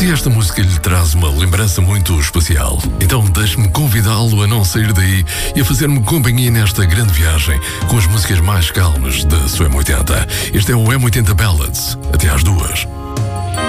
Se esta música lhe traz uma lembrança muito especial, então deixe-me convidá-lo a não sair daí e a fazer-me companhia nesta grande viagem com as músicas mais calmas da sua M80. Este é o M80 Ballads. Até às 2.